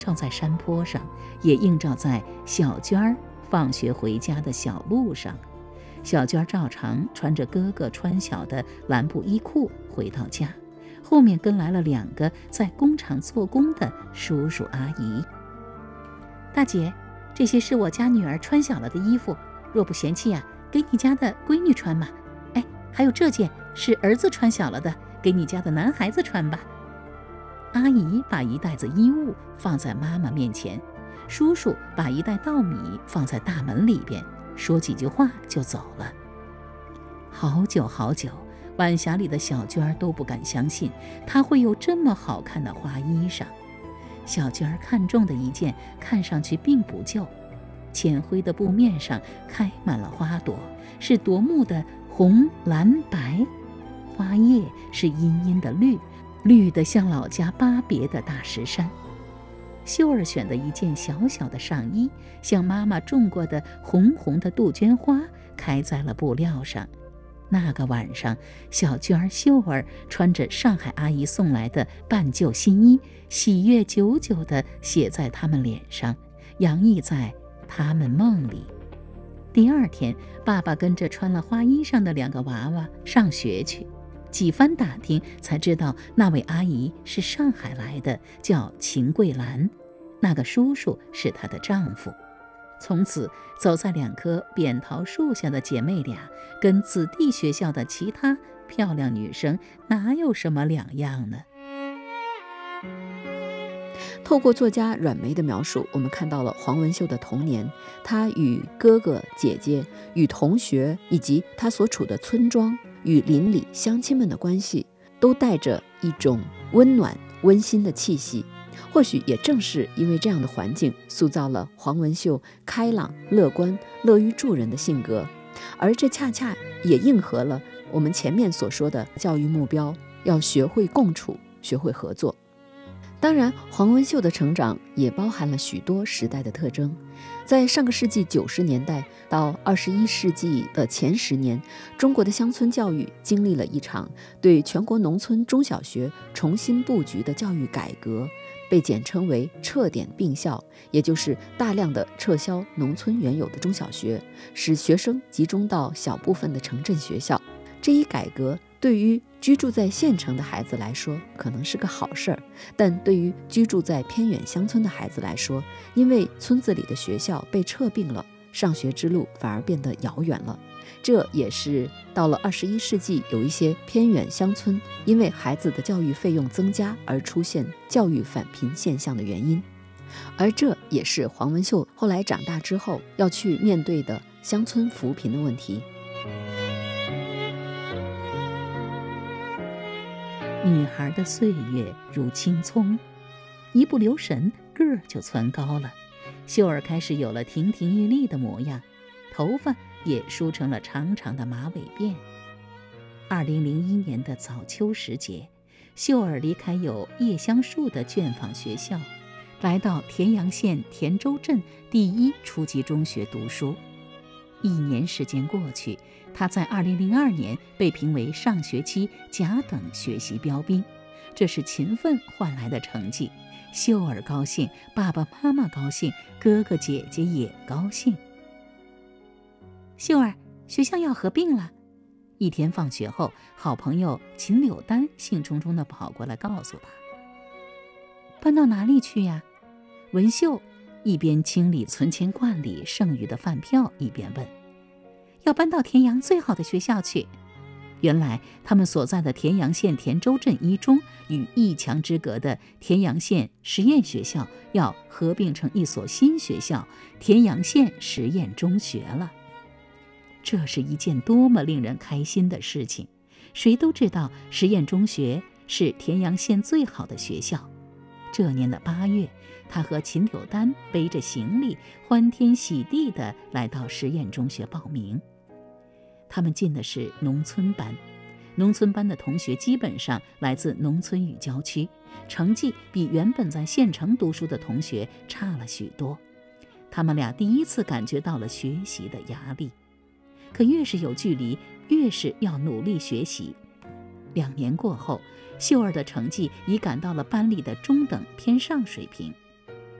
照在山坡上，也映照在小娟儿放学回家的小路上。小娟儿照常穿着哥哥穿小的蓝布衣裤回到家，后面跟来了2个在工厂做工的叔叔阿姨。大姐，这些是我家女儿穿小了的衣服，若不嫌弃给你家的闺女穿嘛。哎，还有这件是儿子穿小了的，给你家的男孩子穿吧。阿姨把一袋子衣物放在妈妈面前，叔叔把一袋稻米放在大门里边，说几句话就走了。好久好久，晚霞里的小娟儿都不敢相信她会有这么好看的花衣裳。小娟儿看中的一件看上去并不旧，浅灰的布面上开满了花朵，是夺目的红蓝白，花叶是阴阴的绿，绿得像老家巴别的大石山。秀儿选的一件小小的上衣，像妈妈种过的红红的杜鹃花，开在了布料上。那个晚上，小娟儿、秀儿穿着上海阿姨送来的半旧新衣，喜悦久久地写在他们脸上，洋溢在他们梦里。第2天，爸爸跟着穿了花衣裳的2个娃娃上学去。几番打听才知道，那位阿姨是上海来的，叫秦桂兰，那个叔叔是她的丈夫。从此走在2棵扁桃树下的姐妹俩，跟子弟学校的其他漂亮女生哪有什么两样呢？ 透过作家阮梅的描述，我们看到了黄文秀的童年，她与哥哥姐姐、与同学以及她所处的村庄与邻里乡亲们的关系，都带着一种温暖温馨的气息。或许也正是因为这样的环境，塑造了黄文秀开朗乐观乐于助人的性格，而这恰恰也应和了我们前面所说的教育目标，要学会共处，学会合作。当然，黄文秀的成长也包含了许多时代的特征。在上个世纪90年代到21世纪的前10年，中国的乡村教育经历了一场对全国农村中小学重新布局的教育改革，被简称为撤点并校，也就是大量的撤销农村原有的中小学，使学生集中到小部分的城镇学校。这一改革对于居住在县城的孩子来说可能是个好事儿，但对于居住在偏远乡村的孩子来说，因为村子里的学校被撤并了，上学之路反而变得遥远了。这也是到了21世纪，有一些偏远乡村因为孩子的教育费用增加而出现教育返贫现象的原因。而这也是黄文秀后来长大之后要去面对的乡村扶贫的问题。 女孩的岁月如青葱，一不留神个儿就蹿高了。秀儿开始有了亭亭玉立的模样，头发也梳成了长长的马尾辫。2001年的早秋时节，秀儿离开有叶香树的卷坊学校，来到田阳县田州镇第一初级中学读书。1年时间过去，他在2002年被评为上学期甲等学习标兵，这是勤奋换来的成绩。秀儿高兴，爸爸妈妈高兴，哥哥姐姐也高兴。秀儿，学校要合并了。一天放学后，好朋友秦柳丹兴冲冲地跑过来告诉他。搬到哪里去呀？文秀一边清理存钱罐里剩余的饭票，一边问。要搬到田阳最好的学校去。原来他们所在的田阳县田州镇一中与一墙之隔的田阳县实验学校要合并成一所新学校田阳县实验中学了。这是一件多么令人开心的事情！谁都知道实验中学是田阳县最好的学校。这年的8月，他和秦柳丹背着行李，欢天喜地地来到实验中学报名。他们进的是农村班，农村班的同学基本上来自农村与郊区，成绩比原本在县城读书的同学差了许多。他们俩第一次感觉到了学习的压力，可越是有距离，越是要努力学习。2年过后，秀儿的成绩已赶到了班里的中等偏上水平，